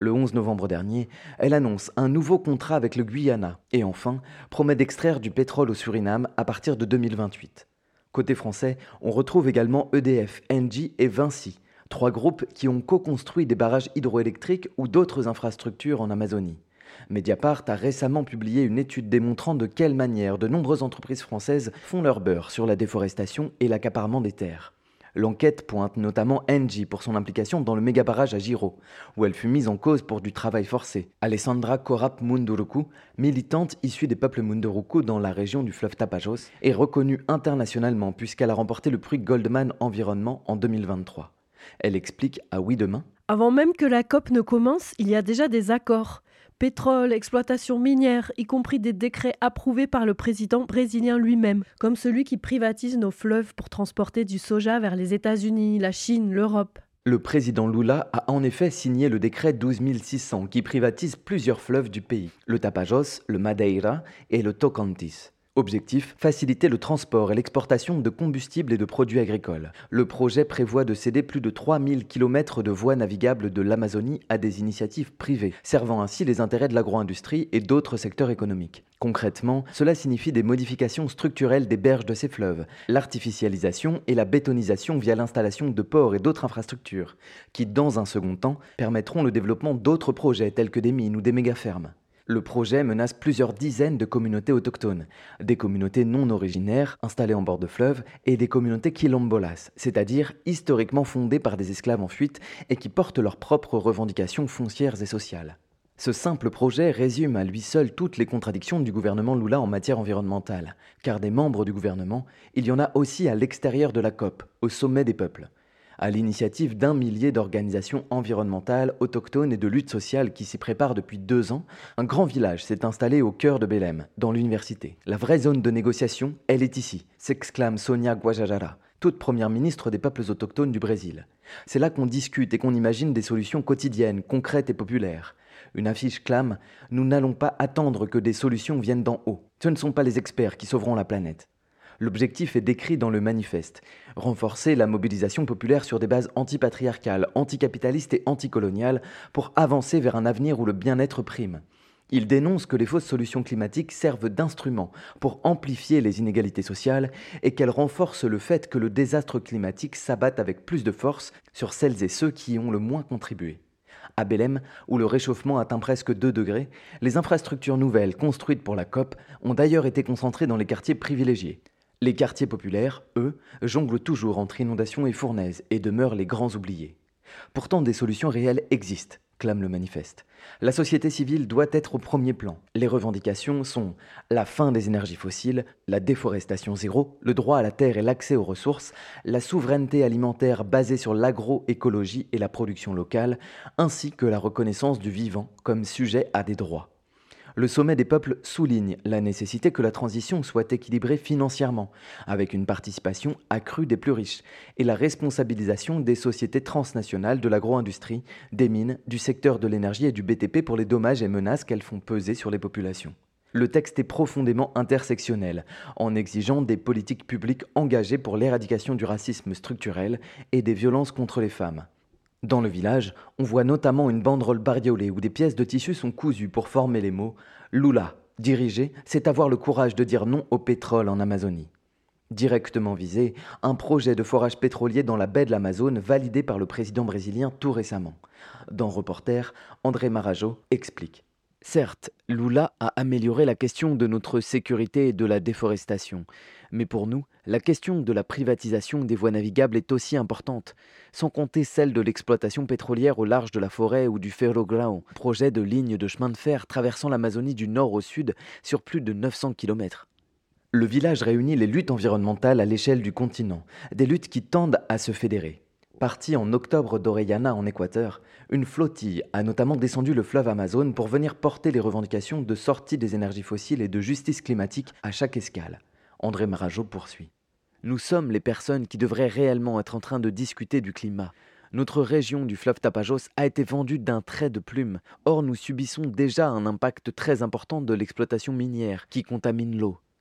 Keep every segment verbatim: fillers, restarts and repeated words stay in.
Le onze novembre dernier, elle annonce un nouveau contrat avec le Guyana et enfin promet d'extraire du pétrole au Suriname à partir de deux mille vingt-huit. Côté français, on retrouve également E D F, Engie et Vinci, trois groupes qui ont co-construit des barrages hydroélectriques ou d'autres infrastructures en Amazonie. Mediapart a récemment publié une étude démontrant de quelle manière de nombreuses entreprises françaises font leur beurre sur la déforestation et l'accaparement des terres. L'enquête pointe notamment Engie pour son implication dans le méga-barrage à Giro, où elle fut mise en cause pour du travail forcé. Alessandra Corap Munduruku, militante issue des peuples Munduruku dans la région du fleuve Tapajós, est reconnue internationalement puisqu'elle a remporté le prix Goldman Environnement en deux mille vingt-trois. Elle explique à Oui Demain: Avant même que la COP ne commence, il y a déjà des accords. Pétrole, exploitation minière, y compris des décrets approuvés par le président brésilien lui-même, comme celui qui privatise nos fleuves pour transporter du soja vers les États-Unis, la Chine, l'Europe. Le président Lula a en effet signé le décret douze mille six cents qui privatise plusieurs fleuves du pays, le Tapajós, le Madeira et le Tocantins. Objectif, faciliter le transport et l'exportation de combustibles et de produits agricoles. Le projet prévoit de céder plus de trois mille kilomètres de voies navigables de l'Amazonie à des initiatives privées, servant ainsi les intérêts de l'agro-industrie et d'autres secteurs économiques. Concrètement, cela signifie des modifications structurelles des berges de ces fleuves, l'artificialisation et la bétonisation via l'installation de ports et d'autres infrastructures, qui, dans un second temps, permettront le développement d'autres projets tels que des mines ou des méga-fermes. Le projet menace plusieurs dizaines de communautés autochtones, des communautés non originaires installées en bord de fleuve et des communautés quilombolas, c'est-à-dire historiquement fondées par des esclaves en fuite et qui portent leurs propres revendications foncières et sociales. Ce simple projet résume à lui seul toutes les contradictions du gouvernement Lula en matière environnementale, car des membres du gouvernement, il y en a aussi à l'extérieur de la COP, au sommet des peuples. À l'initiative d'un millier d'organisations environnementales, autochtones et de lutte sociale qui s'y préparent depuis deux ans, un grand village s'est installé au cœur de Belém, dans l'université. La vraie zone de négociation, elle est ici, s'exclame Sonia Guajajara, toute première ministre des peuples autochtones du Brésil. C'est là qu'on discute et qu'on imagine des solutions quotidiennes, concrètes et populaires. Une affiche clame « Nous n'allons pas attendre que des solutions viennent d'en haut. Ce ne sont pas les experts qui sauveront la planète. » L'objectif est décrit dans le manifeste. Renforcer la mobilisation populaire sur des bases antipatriarcales, anticapitalistes et anticoloniales pour avancer vers un avenir où le bien-être prime. Il dénonce que les fausses solutions climatiques servent d'instrument pour amplifier les inégalités sociales et qu'elles renforcent le fait que le désastre climatique s'abatte avec plus de force sur celles et ceux qui y ont le moins contribué. À Belém, où le réchauffement atteint presque deux degrés, les infrastructures nouvelles construites pour la COP ont d'ailleurs été concentrées dans les quartiers privilégiés. Les quartiers populaires, eux, jonglent toujours entre inondations et fournaises et demeurent les grands oubliés. Pourtant, des solutions réelles existent, clame le manifeste. La société civile doit être au premier plan. Les revendications sont la fin des énergies fossiles, la déforestation zéro, le droit à la terre et l'accès aux ressources, la souveraineté alimentaire basée sur l'agroécologie et la production locale, ainsi que la reconnaissance du vivant comme sujet à des droits. Le sommet des peuples souligne la nécessité que la transition soit équilibrée financièrement, avec une participation accrue des plus riches, et la responsabilisation des sociétés transnationales de l'agro-industrie, des mines, du secteur de l'énergie et du B T P pour les dommages et menaces qu'elles font peser sur les populations. Le texte est profondément intersectionnel, en exigeant des politiques publiques engagées pour l'éradication du racisme structurel et des violences contre les femmes. Dans le village, on voit notamment une banderole bariolée où des pièces de tissu sont cousues pour former les mots « Lula, diriger, c'est avoir le courage de dire non au pétrole en Amazonie ». Directement visé, un projet de forage pétrolier dans la baie de l'Amazone validé par le président brésilien tout récemment. Dans Reporter, André Marajo explique. Certes, Lula a amélioré la question de notre sécurité et de la déforestation. Mais pour nous, la question de la privatisation des voies navigables est aussi importante, sans compter celle de l'exploitation pétrolière au large de la forêt ou du Ferrogrão, projet de ligne de chemin de fer traversant l'Amazonie du nord au sud sur plus de neuf cents kilomètres. Le village réunit les luttes environnementales à l'échelle du continent, des luttes qui tendent à se fédérer. Partie en octobre d'Orellana en Équateur, une flottille a notamment descendu le fleuve Amazone pour venir porter les revendications de sortie des énergies fossiles et de justice climatique à chaque escale. André Marajo poursuit. Nous sommes les personnes qui devraient réellement être en train de discuter du climat. Notre région du fleuve Tapajós a été vendue d'un trait de plume. Or, nous subissons déjà un impact très important de l'exploitation minière qui contamine l'eau.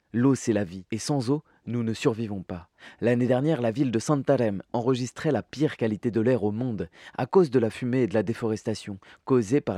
L'eau, c'est la vie, et sans eau, nous ne survivons pas. L'année dernière, la ville de Santarém enregistrait la pire qualité de l'air au monde à cause de la fumée et de la déforestation causée par